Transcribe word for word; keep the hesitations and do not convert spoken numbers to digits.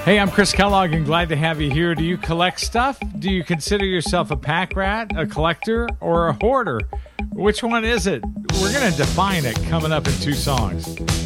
Hey, I'm Chris Kellogg and glad to have you here. Do you collect stuff? Do you consider yourself a pack rat, a collector, or a hoarder? Which one is it? We're going to define it coming up in two songs.